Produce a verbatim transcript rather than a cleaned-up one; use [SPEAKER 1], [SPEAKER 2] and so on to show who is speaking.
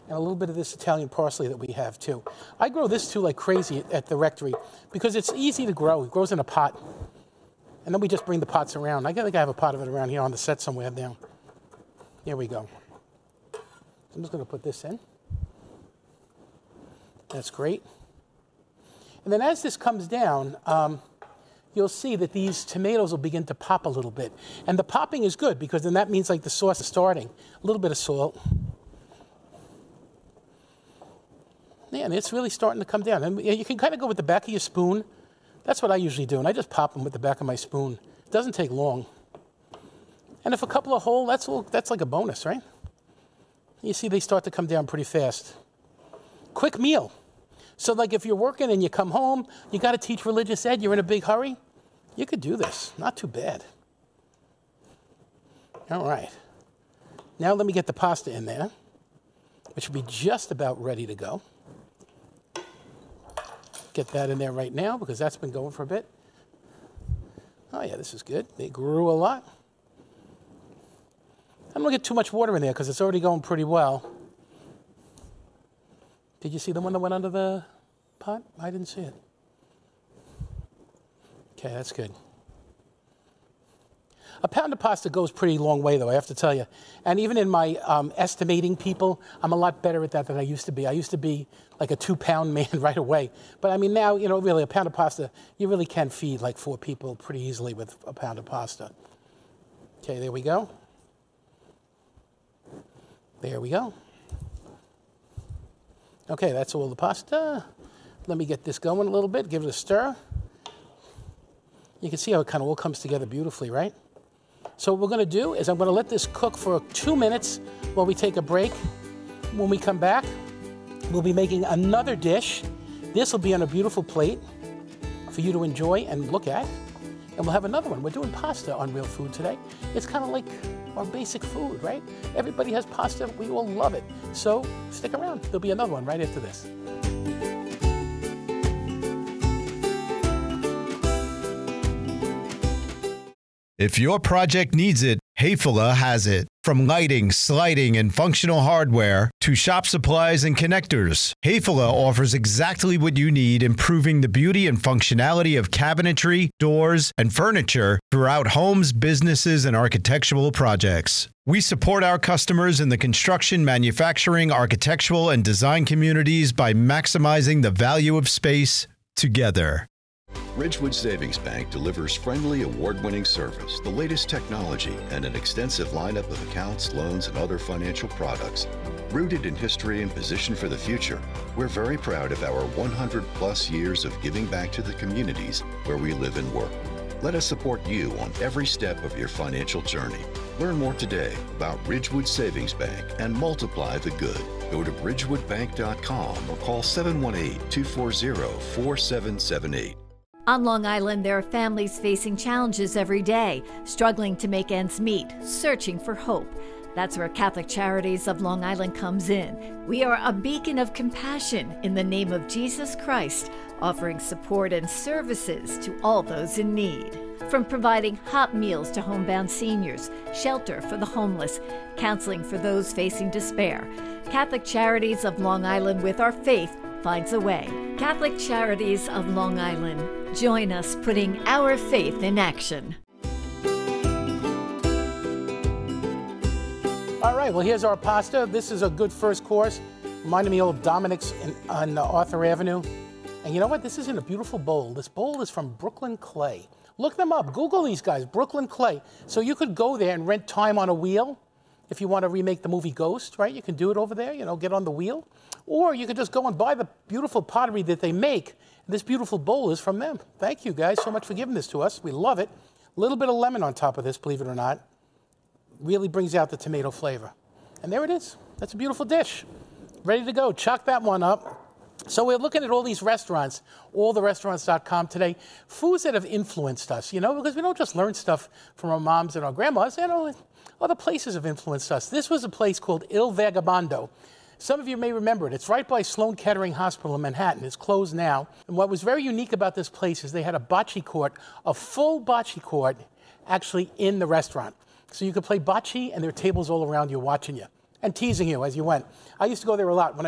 [SPEAKER 1] and a little bit of this Italian parsley that we have too. I grow this too like crazy at the rectory because it's easy to grow. It grows in a pot. And then we just bring the pots around. I think I have a pot of it around here on the set somewhere now. Here we go. I'm just going to put this in. That's great. And then as this comes down, um, you'll see that these tomatoes will begin to pop a little bit. And the popping is good because then that means like the sauce is starting. A little bit of salt. Yeah, and it's really starting to come down. And you can kind of go with the back of your spoon. That's what I usually do, and I just pop them with the back of my spoon. It doesn't take long. And if a couple are whole, that's, all, that's like a bonus, right? You see they start to come down pretty fast. Quick meal. So like if you're working and you come home, you got to teach religious ed, you're in a big hurry, you could do this. Not too bad. All right. Now let me get the pasta in there, which will be just about ready to go. Get that in there right now because that's been going for a bit. Oh yeah, this is good. They grew a lot. I don't get too much water in there because it's already going pretty well. Did you see the one that went under the pot? I didn't see it. Okay, that's good. A pound of pasta goes pretty long way, though, I have to tell you. And even in my um, estimating people, I'm a lot better at that than I used to be. I used to be like a two-pound man right away. But, I mean, now, you know, really, a pound of pasta, you really can feed like four people pretty easily with a pound of pasta. Okay, there we go. There we go. Okay, that's all the pasta. Let me get this going a little bit, give it a stir. You can see how it kind of all comes together beautifully, right? So what we're going to do is I'm going to let this cook for two minutes while we take a break. When we come back, we'll be making another dish. This will be on a beautiful plate for you to enjoy and look at. And we'll have another one. We're doing pasta on Real Food today. It's kind of like our basic food, right? Everybody has pasta. We all love it. So stick around. There'll be another one right after this.
[SPEAKER 2] If your project needs it, Hayfula has it. From lighting, sliding, and functional hardware to shop supplies and connectors, Hayfula offers exactly what you need, improving the beauty and functionality of cabinetry, doors, and furniture throughout homes, businesses, and architectural projects. We support our customers in the construction, manufacturing, architectural, and design communities by maximizing the value of space together.
[SPEAKER 3] Ridgewood Savings Bank delivers friendly, award-winning service, the latest technology, and an extensive lineup of accounts, loans, and other financial products. Rooted in history and positioned for the future, we're very proud of our one hundred plus years of giving back to the communities where we live and work. Let us support you on every step of your financial journey. Learn more today about Ridgewood Savings Bank and multiply the good. Go to ridgewood bank dot com or call seven one eight, two four zero, four seven seven eight.
[SPEAKER 4] On Long Island, there are families facing challenges every day, struggling to make ends meet, searching for hope. That's where Catholic Charities of Long Island comes in. We are a beacon of compassion in the name of Jesus Christ, offering support and services to all those in need. From providing hot meals to homebound seniors, shelter for the homeless, counseling for those facing despair, Catholic Charities of Long Island, with our faith, finds a way. Catholic Charities of Long Island. Join us putting our faith in action.
[SPEAKER 1] All right, well, here's our pasta. This is a good first course. Reminded me of Dominic's in, on uh, Arthur Avenue. And you know what? This is in a beautiful bowl. This bowl is from Brooklyn Clay. Look them up. Google these guys, Brooklyn Clay. So you could go there and rent time on a wheel. If you want to remake the movie Ghost, right? You can do it over there, you know, get on the wheel. Or you could just go and buy the beautiful pottery that they make. This beautiful bowl is from them. Thank you guys so much for giving this to us. We love it. A little bit of lemon on top of this, believe it or not. Really brings out the tomato flavor. And there it is. That's a beautiful dish. Ready to go. Chuck that one up. So we're looking at all these restaurants, all the restaurants dot com today, foods that have influenced us, you know, because we don't just learn stuff from our moms and our grandmas, you know, other places have influenced us. This was a place called Il Vagabondo. Some of you may remember it. It's right by Sloan Kettering Hospital in Manhattan. It's closed now. And what was very unique about this place is they had a bocce court, a full bocce court, actually in the restaurant. So you could play bocce and there are tables all around you watching you. and teasing you as you went. I used to go there a lot when I